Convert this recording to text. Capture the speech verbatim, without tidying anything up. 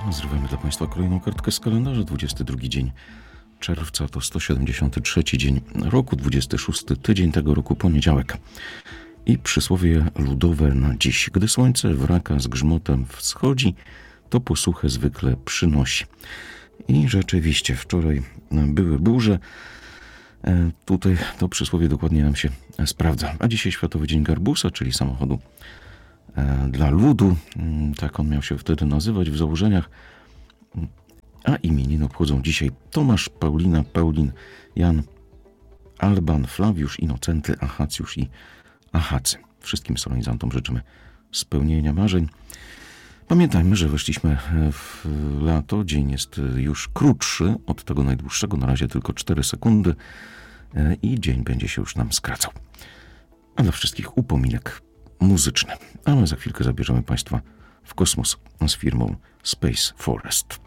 Zrywamy dla Państwa kolejną kartkę z kalendarza. dwudziesty drugi dzień czerwca to sto siedemdziesiąty trzeci dzień roku, dwudziesty szósty tydzień tego roku, poniedziałek. I przysłowie ludowe na dziś. Gdy słońce w raka z grzmotem wschodzi, to posłuchę zwykle przynosi. I rzeczywiście wczoraj były burze. Tutaj to przysłowie dokładnie nam się sprawdza. A dzisiaj Światowy Dzień Garbusa, czyli samochodu dla ludu. Tak on miał się wtedy nazywać w założeniach. A imieniny obchodzą dzisiaj Tomasz, Paulina, Paulin, Jan, Alban, Flawiusz, Inocenty, Achacjusz i Achacy. Wszystkim solenizantom życzymy spełnienia marzeń. Pamiętajmy, że weszliśmy w lato. Dzień jest już krótszy od tego najdłuższego. Na razie tylko cztery sekundy i dzień będzie się już nam skracał. A dla wszystkich upominek muzyczny. A my za chwilkę zabierzemy Państwa w kosmos z firmą Space Forest.